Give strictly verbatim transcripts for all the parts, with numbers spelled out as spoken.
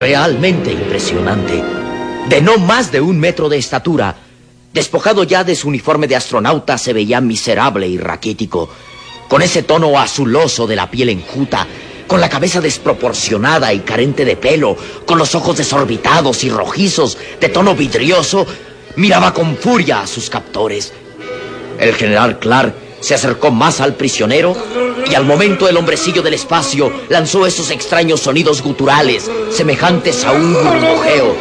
realmente impresionante. De no más de un metro de estatura, despojado ya de su uniforme de astronauta, se veía miserable y raquítico, con ese tono azuloso de la piel enjuta, con la cabeza desproporcionada y carente de pelo, con los ojos desorbitados y rojizos, de tono vidrioso, miraba con furia a sus captores. El general Clark se acercó más al prisionero y al momento el hombrecillo del espacio lanzó esos extraños sonidos guturales, semejantes a un burbujeo.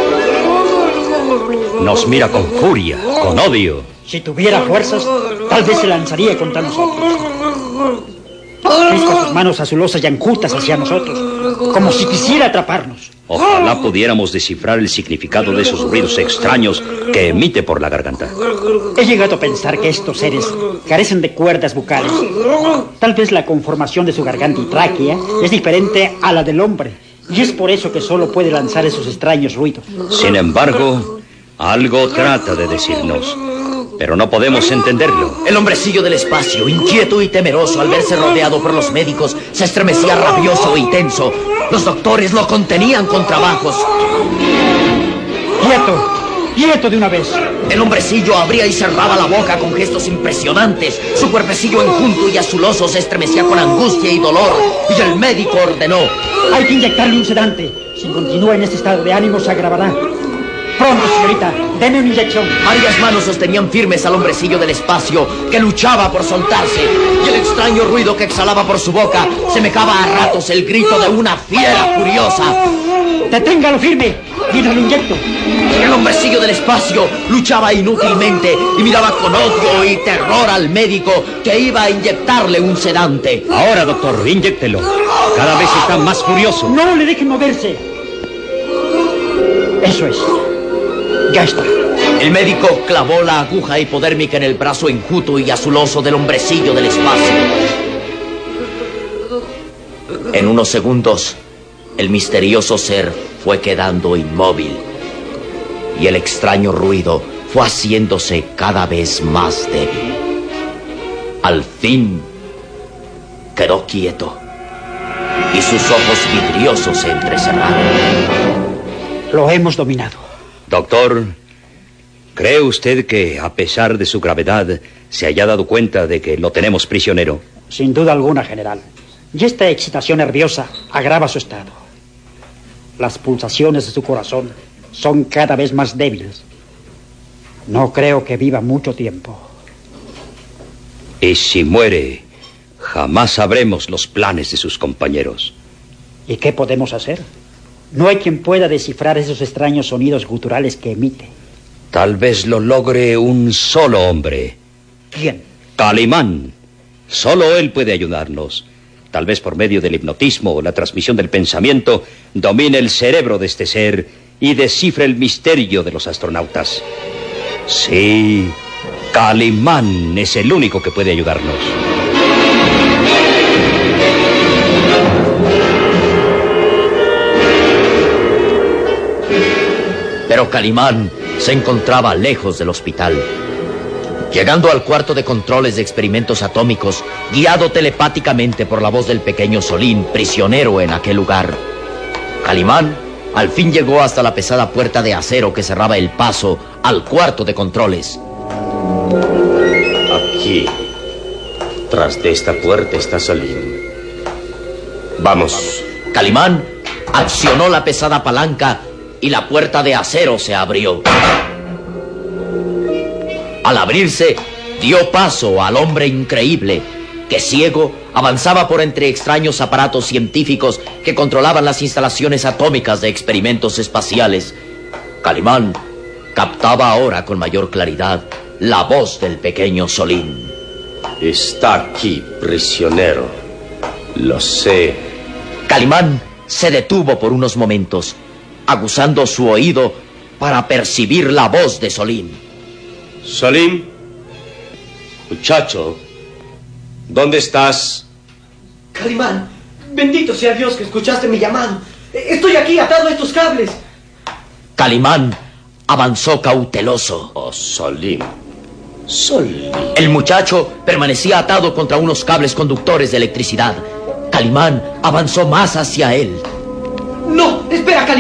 Nos mira con furia, con odio. Si tuviera fuerzas, tal vez se lanzaría contra nosotros. Con sus manos azulosas y enjutas hacia nosotros, como si quisiera atraparnos. Ojalá pudiéramos descifrar el significado de esos ruidos extraños que emite por la garganta. He llegado a pensar que estos seres carecen de cuerdas bucales. Tal vez la conformación de su garganta y tráquea es diferente a la del hombre, y es por eso que solo puede lanzar esos extraños ruidos. Sin embargo, algo trata de decirnos, pero no podemos entenderlo. El hombrecillo del espacio, inquieto y temeroso al verse rodeado por los médicos, se estremecía rabioso y tenso. Los doctores lo contenían con trabajos. ¡Quieto! ¡Quieto de una vez! El hombrecillo abría y cerraba la boca con gestos impresionantes. Su cuerpecillo enjunto y azuloso se estremecía con angustia y dolor. Y el médico ordenó: hay que inyectarle un sedante. Si continúa en este estado de ánimo, se agravará. Pronto, señorita, deme una inyección. Varias manos sostenían firmes al hombrecillo del espacio, que luchaba por soltarse, y el extraño ruido que exhalaba por su boca semejaba a ratos el grito de una fiera furiosa. ¡Deténgalo firme! ¡Mientras lo inyecto! El hombrecillo del espacio luchaba inútilmente y miraba con odio y terror al médico, que iba a inyectarle un sedante. Ahora, doctor, inyéctelo. Cada vez está más furioso. ¡No le dejen moverse! Eso es. Ya está. El médico clavó la aguja hipodérmica en el brazo enjuto y azuloso del hombrecillo del espacio. En unos segundos, el misterioso ser fue quedando inmóvil y el extraño ruido fue haciéndose cada vez más débil. Al fin, quedó quieto y sus ojos vidriosos se entrecerraron. Lo hemos dominado. Doctor, ¿cree usted que, a pesar de su gravedad, se haya dado cuenta de que lo tenemos prisionero? Sin duda alguna, general. Y esta excitación nerviosa agrava su estado. Las pulsaciones de su corazón son cada vez más débiles. No creo que viva mucho tiempo. Y si muere, jamás sabremos los planes de sus compañeros. ¿Y qué podemos hacer? No hay quien pueda descifrar esos extraños sonidos guturales que emite. Tal vez lo logre un solo hombre. ¿Quién? Calimán. Solo él puede ayudarnos. Tal vez por medio del hipnotismo o la transmisión del pensamiento domine el cerebro de este ser y descifre el misterio de los astronautas. Sí, Calimán es el único que puede ayudarnos. Pero Calimán se encontraba lejos del hospital. Llegando al cuarto de controles de experimentos atómicos, guiado telepáticamente por la voz del pequeño Solín, prisionero en aquel lugar, Calimán al fin llegó hasta la pesada puerta de acero que cerraba el paso al cuarto de controles. Aquí, tras de esta puerta, está Solín. Vamos. Calimán accionó la pesada palanca y la puerta de acero se abrió. Al abrirse, dio paso al hombre increíble, que ciego avanzaba por entre extraños aparatos científicos que controlaban las instalaciones atómicas de experimentos espaciales. Calimán captaba ahora con mayor claridad la voz del pequeño Solín. Está aquí, prisionero. Lo sé. Calimán se detuvo por unos momentos, aguzando su oído para percibir la voz de Solín. Solín, muchacho, ¿dónde estás? Calimán, bendito sea Dios que escuchaste mi llamado. Estoy aquí atado a estos cables. Calimán avanzó cauteloso. Oh, Solín, Solín. El muchacho permanecía atado contra unos cables conductores de electricidad. Calimán avanzó más hacia él. ¡No! Espera, Calimán.